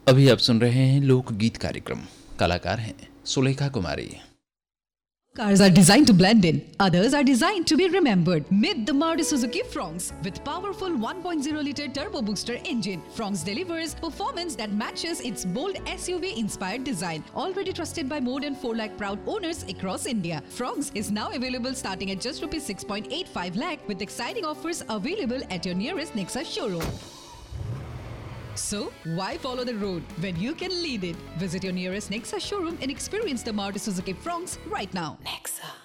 अभी आप सुन रहे हैं लोकगीत कार्यक्रम। कलाकार हैं सुलेखा कुमारी। Cars are designed to blend in, others are designed to be remembered. Meet the Maruti Suzuki Fronx with powerful 1.0-liter turbo booster engine. Fronx delivers performance that matches its bold SUV-inspired design. Already trusted by more than 4 lakh proud owners across India. Fronx is now available starting at just rupees 6.85 lakh with exciting offers available at your nearest Nexa showroom. So, why follow the road when you can lead it? Visit your nearest Nexa showroom and experience the Maruti Suzuki Fronx right now. Nexa.